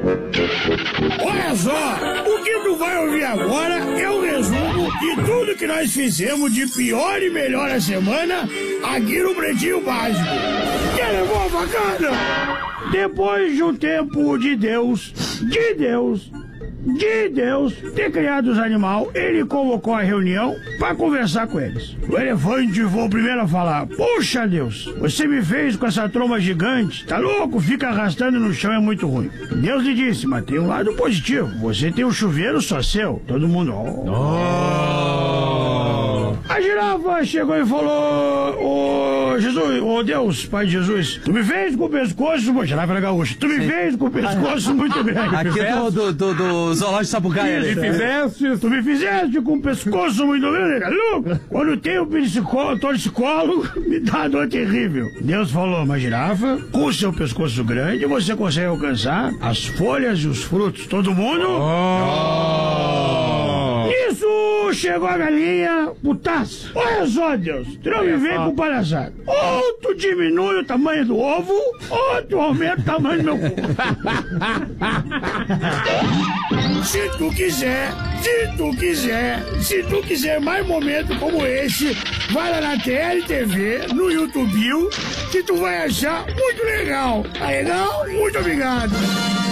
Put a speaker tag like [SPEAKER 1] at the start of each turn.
[SPEAKER 1] Olha só, o que tu vai ouvir agora é o resumo de tudo que nós fizemos de pior e melhor a semana aqui no Pretinho Básico. Que levou a facada? Depois de um tempo de Deus ter criado os animais, ele convocou a reunião para conversar com eles. O elefante foi o primeiro a falar: puxa Deus, você me fez com essa tromba gigante, tá louco? Fica arrastando no chão, é muito ruim. Deus lhe disse: mas tem um lado positivo, você tem um chuveiro só seu. Todo mundo... A girafa chegou e falou: ô Jesus, ô Deus, Pai de Jesus, tu me fez com o pescoço, pô, girafa era gaúcha, tu me fez com o pescoço muito grande.
[SPEAKER 2] Aqui do Zoológico Sapucaia.
[SPEAKER 1] Tu me fizeste com o pescoço muito grande, louco. Quando tem o torcicolo, me dá dor terrível. Deus falou: mas girafa, com o seu pescoço grande, você consegue alcançar as folhas e os frutos. Todo mundo? Isso chegou a galinha, putaça. Olha só, Deus, tu não me vem com palhaçada. Ou tu diminui o tamanho do ovo, ou tu aumenta o tamanho do meu cu. Se tu quiser mais momentos como esse, vai lá na TLTV, no YouTube, que tu vai achar muito legal. Tá legal? Muito obrigado.